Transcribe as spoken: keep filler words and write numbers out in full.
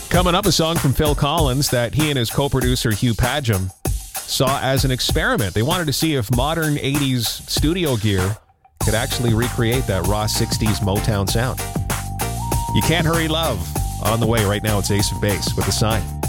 Coming up, a song from Phil Collins that he and his co-producer Hugh Padgham saw as an experiment. They wanted to see if modern eighties studio gear could actually recreate that raw sixties Motown sound. You Can't Hurry Love on the way right now. It's Ace of Base with The Sign.